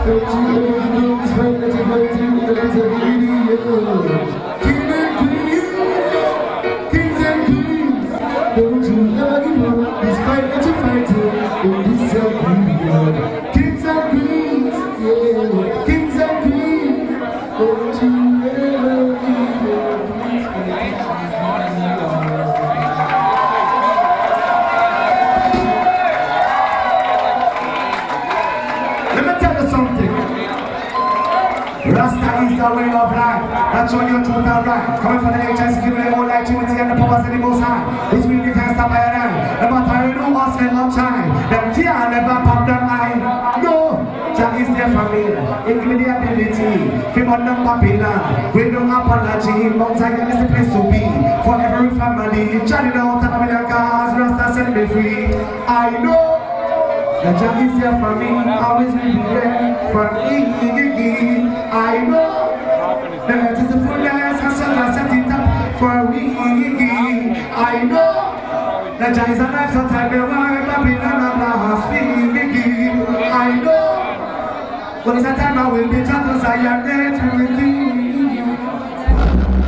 Rasta is the way of life. That's all your truth are right. Coming from the HIC, giving them all light, Trinity and the powers of the Most High. Which means you can't stop by your eye. No matter you do or spend much time, them can't never pop them eye. No, Jah is there for me. Give me the ability. Feel on them popular. We don't apology. Mount Zion is the place to be. For every family. Johnny out and a million cars. Rasta set me free. I know that Jah is here for me. Always will be there for me. I know that is the fullness and so I set it up for me. I know that Jah is a life so time the world Babylon and blast me. I know when it's a time I will be